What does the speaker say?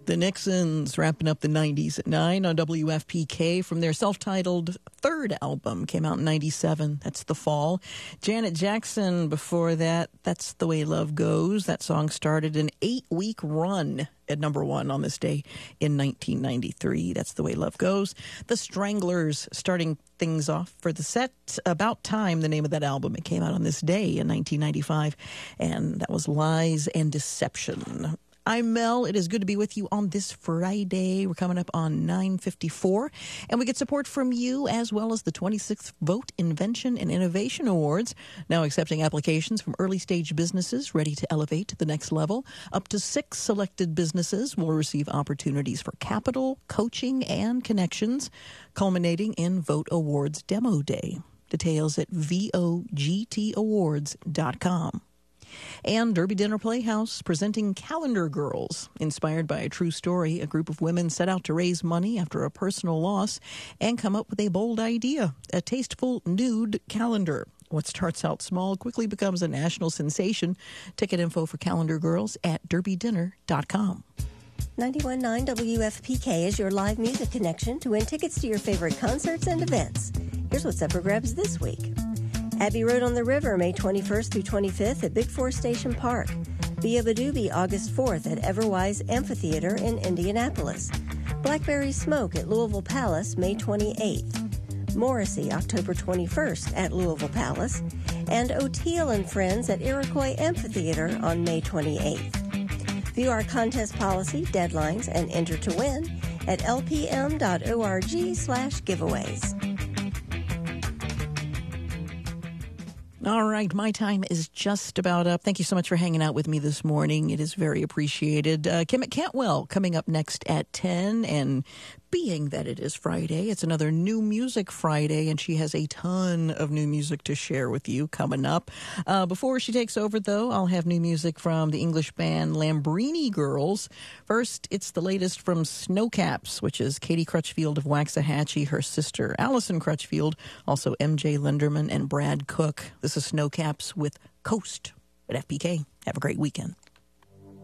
The Nixons wrapping up the 90s at 9 on WFPK from their self-titled third album. Came out in 97. That's The Fall. Janet Jackson before that, That's the Way Love Goes. That song started an 8-week run at number one on this day in 1993. That's the Way Love Goes. The Stranglers starting things off for the set. About Time, the name of that album. It came out on this day in 1995, and that was Lies and Deception. I'm Mel. It is good to be with you on this Friday. We're coming up on 9:54, and we get support from you as well as the 26th Vote Invention and Innovation Awards, now accepting applications from early-stage businesses ready to elevate to the next level. Up to 6 selected businesses will receive opportunities for capital, coaching, and connections, culminating in Vote Awards Demo Day. Details at vogtawards.com. And Derby Dinner Playhouse presenting Calendar Girls. Inspired by a true story, a group of women set out to raise money after a personal loss and come up with a bold idea, a tasteful nude calendar. What starts out small quickly becomes a national sensation. Ticket info for Calendar Girls at derbydinner.com. 91.9 WFPK is your live music connection to win tickets to your favorite concerts and events. Here's what's up for grabs this week. Abbey Road on the River, May 21st through 25th at Big Four Station Park. Via Badooby, August 4th at Everwise Amphitheater in Indianapolis. Blackberry Smoke at Louisville Palace, May 28th. Morrissey, October 21st at Louisville Palace. And O'Teal and Friends at Iroquois Amphitheater on May 28th. View our contest policy, deadlines, and enter to win at lpm.org/giveaways. All right, my time is just about up. Thank you so much for hanging out with me this morning. It is very appreciated. Kim Cantwell coming up next at 10, and being that it is Friday, it's another New Music Friday, and she has a ton of new music to share with you coming up. Before she takes over, though, I'll have new music from the English band Lambrini Girls. First, it's the latest from Snowcaps, which is Katie Crutchfield of Waxahachie, her sister Allison Crutchfield, also MJ Linderman and Brad Cook. This is Snowcaps with Coast at FPK. Have a great weekend.